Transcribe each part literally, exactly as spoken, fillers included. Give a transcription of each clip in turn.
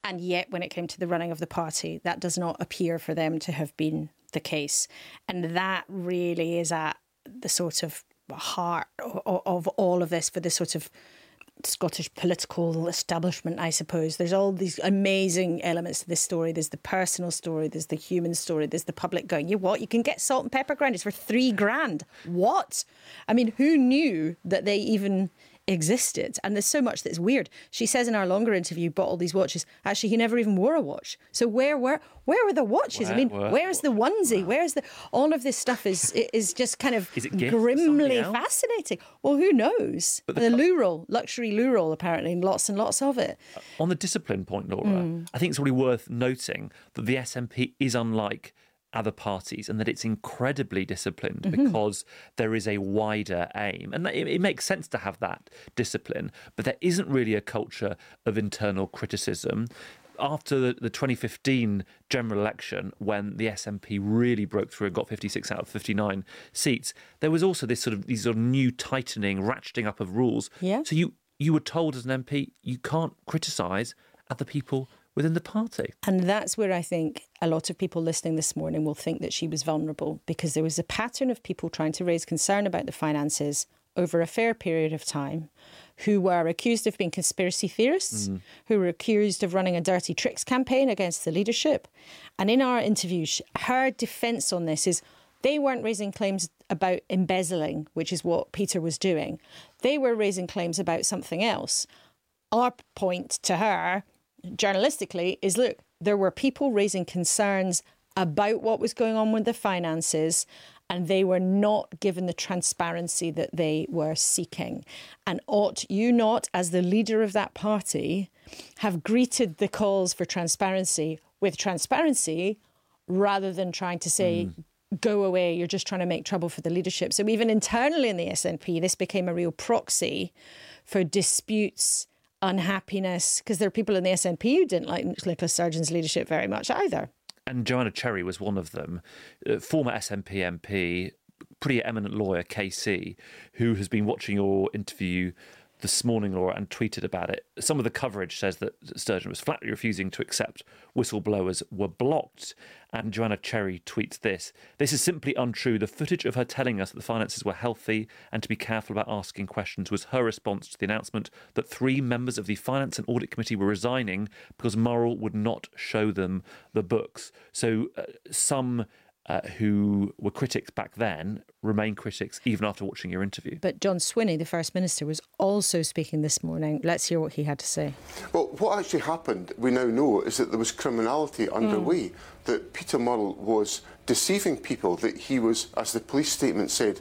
And yet, when it came to the running of the party, that does not appear for them to have been the case. And that really is at the sort of heart of, of all of this for the sort of Scottish political establishment, I suppose. There's all these amazing elements to this story. There's the personal story, there's the human story, there's the public going, you what? You can get salt and pepper grinders for three grand. What? I mean, who knew that they even existed? And there's so much that's weird. She says in our longer interview, bought all these watches. Actually, he never even wore a watch. So where were where were the watches? Where, I mean, where, where's the onesie? wow. Where's the all of this stuff is is just kind of Is it gift for grimly somebody else? fascinating. Well, who knows? But the the the co- loo roll, luxury loo roll, apparently, and lots and lots of it. On the discipline point, Laura, Mm. I think it's really worth noting that the S N P is unlike other parties and that it's incredibly disciplined Mm-hmm. because there is a wider aim. And it, it makes sense to have that discipline, but there isn't really a culture of internal criticism. After the, the twenty fifteen general election, when the S N P really broke through and got fifty-six out of fifty-nine seats, there was also this sort of these sort of new tightening, ratcheting up of rules. Yeah. So you you were told as an M P you can't criticise other people within the party. And that's where I think a lot of people listening this morning will think that she was vulnerable, because there was a pattern of people trying to raise concern about the finances over a fair period of time, who were accused of being conspiracy theorists, mm. who were accused of running a dirty tricks campaign against the leadership. And in our interview, her defence on this is they weren't raising claims about embezzling, which is what Peter was doing. They were raising claims about something else. Our point to her, journalistically, is look, there were people raising concerns about what was going on with the finances, and they were not given the transparency that they were seeking. And ought you not, as the leader of that party, have greeted the calls for transparency with transparency rather than trying to say, mm. go away, you're just trying to make trouble for the leadership. So even internally in the S N P, this became a real proxy for disputes, unhappiness, because there are people in the S N P who didn't like Nicola Sturgeon's leadership very much either. And Joanna Cherry was one of them, uh, former S N P M P, pretty eminent lawyer, K C, who has been watching your interview this morning, Laura, and tweeted about it. Some of the coverage says that Sturgeon was flatly refusing to accept whistleblowers were blocked. And Joanna Cherry tweets this: "This is simply untrue. The footage of her telling us that the finances were healthy and to be careful about asking questions was her response to the announcement that three members of the Finance and Audit Committee were resigning because Murrell would not show them the books." So uh, some Uh, who were critics back then remain critics even after watching your interview. But John Swinney, the First Minister, was also speaking this morning. Let's hear what he had to say. Well, what actually happened, we now know, is that there was criminality underway, mm. that Peter Murrell was deceiving people, that he was, as the police statement said,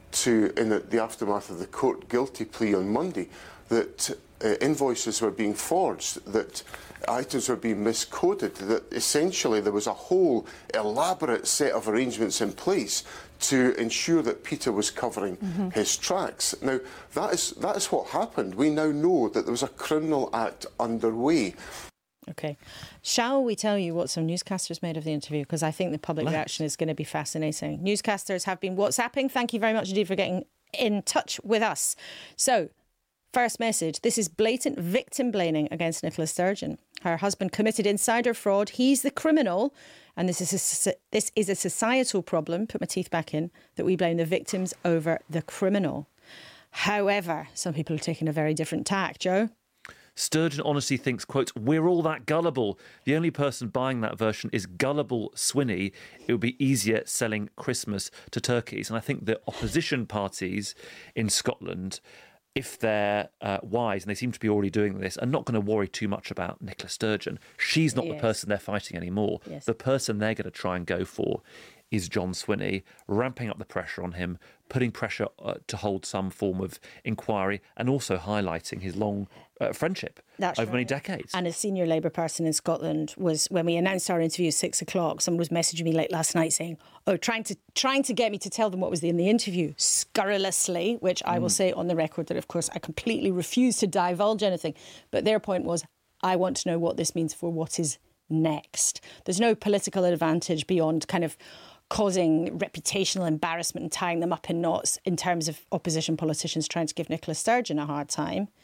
to in the, the aftermath of the court guilty plea on Monday, that uh, invoices were being forged, that items were being miscoded, that essentially there was a whole elaborate set of arrangements in place to ensure that Peter was covering mm-hmm. his tracks. Now, that is, that is what happened. We now know that there was a criminal act underway. OK. Shall we tell you what some newscasters made of the interview? Because I think the public Let's. reaction is going to be fascinating. Newscasters have been WhatsApping. Thank you very much indeed for getting in touch with us. So, first message, this is blatant victim blaming against Nicola Sturgeon. Her husband committed insider fraud. He's the criminal. And this is a, this is a societal problem, put my teeth back in, that we blame the victims over the criminal. However, some people are taking a very different tack. Joe? Sturgeon honestly thinks, quote, "We're all that gullible. The only person buying that version is gullible Swinney. It would be easier selling Christmas to turkeys." And I think the opposition parties in Scotland, if they're uh, wise, and they seem to be already doing this, are not going to worry too much about Nicola Sturgeon. She's not yes. the person they're fighting anymore. Yes. The person they're going to try and go for is John Swinney, ramping up the pressure on him, putting pressure uh, to hold some form of inquiry, and also highlighting his long uh, friendship That's over right. many decades. And a senior Labour person in Scotland was, when we announced our interview at six o'clock, someone was messaging me late last night saying, oh, trying to trying to get me to tell them what was in the interview, scurrilously, which I mm. will say on the record that, of course, I completely refuse to divulge anything. But their point was, I want to know what this means for what is next. There's no political advantage beyond kind of causing reputational embarrassment and tying them up in knots in terms of opposition politicians trying to give Nicola Sturgeon a hard time.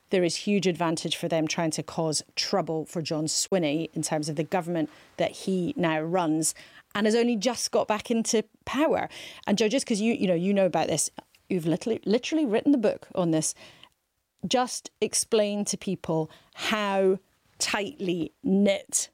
there is huge advantage for them trying to cause trouble for John Swinney in terms of the government that he now runs and has only just got back into power. And Joe, just because you, you know, you know about this, you've literally, literally written the book on this. Just explain to people how tightly knit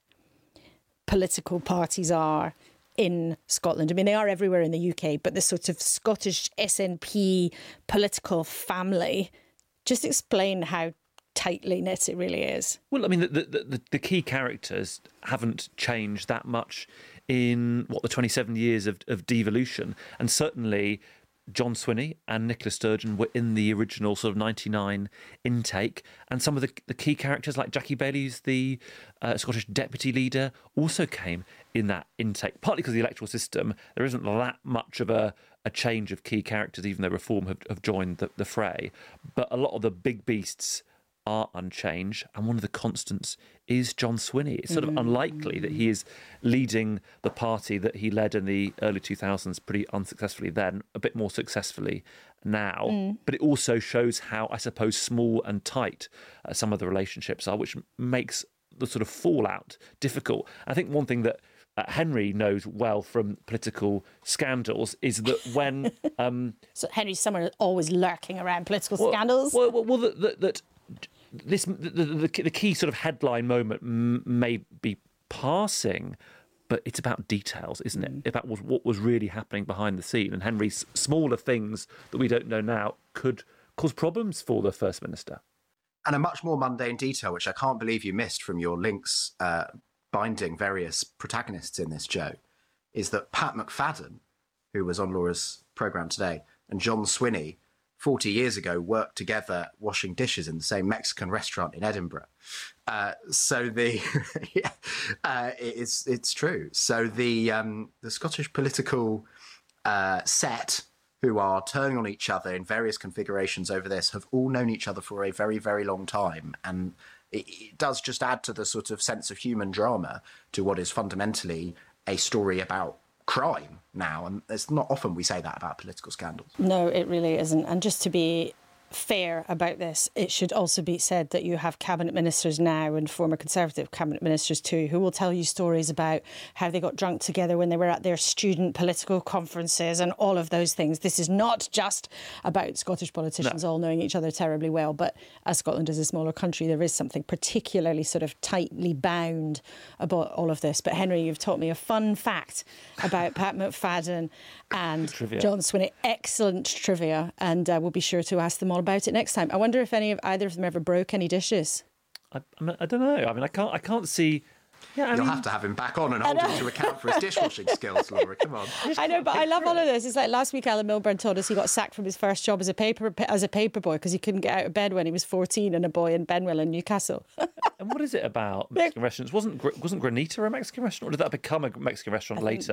political parties are in Scotland. I mean, they are everywhere in the U K, but the sort of Scottish S N P political family, just explain how tightly knit it really is. Well, I mean, the, the, the, the key characters haven't changed that much in, what, the twenty-seven years of, of devolution. And certainly John Swinney and Nicola Sturgeon were in the original sort of ninety-nine intake. And some of the, the key characters like Jackie Baillie, who's the uh, Scottish deputy leader, also came in that intake, partly because of the electoral system. There isn't that much of a, a change of key characters, even though Reform have, have joined the, the fray. But a lot of the big beasts are unchanged, and one of the constants is John Swinney. It's sort of mm. unlikely that he is leading the party that he led in the early two thousands pretty unsuccessfully then, a bit more successfully now. Mm. But it also shows how, I suppose, small and tight uh, some of the relationships are, which makes the sort of fallout difficult. I think one thing that Uh, Henry knows well from political scandals is that when... Um, so Henry's someone always lurking around political well, scandals? Well, well, well that, that, that this the, the, the key sort of headline moment m- may be passing, but it's about details, isn't it? Mm. About what, what was really happening behind the scene. And Henry's smaller things that we don't know now could cause problems for the First Minister. And a much more mundane detail, which I can't believe you missed from your links uh, binding various protagonists in this, Joe, is that Pat McFadden, who was on Laura's programme today, and John Swinney, forty years ago, worked together washing dishes in the same Mexican restaurant in Edinburgh. Uh, so the yeah, uh, it's it's true. So the um, the Scottish political uh, set, who are turning on each other in various configurations over this, have all known each other for a very, very long time. And it, it does just add to the sort of sense of human drama to what is fundamentally a story about crime now. And it's not often we say that about political scandals. No, it really isn't. And just to be fair about this, it should also be said that you have cabinet ministers now, and former Conservative cabinet ministers too, who will tell you stories about how they got drunk together when they were at their student political conferences and all of those things. This is not just about Scottish politicians no. all knowing each other terribly well, but as Scotland is a smaller country, there is something particularly sort of tightly bound about all of this. But Henry, you've taught me a fun fact about Pat McFadden and trivia. John Swinney. Excellent trivia, and uh, we'll be sure to ask them all about it next time. I wonder if any of either of them ever broke any dishes. I, I, mean, I don't know. I mean, I can't. I can't see. Yeah, I You'll mean, have to have him back on and hold him to account for his dishwashing skills, Laura. Come on. I know, but I love all of this. It's like last week, Alan Milburn told us he got sacked from his first job as a paper as a paper boy because he couldn't get out of bed when he was fourteen, and a boy in Benwell in Newcastle. And what is it about Mexican restaurants? Wasn't wasn't Granita a Mexican restaurant, or did that become a Mexican restaurant I later?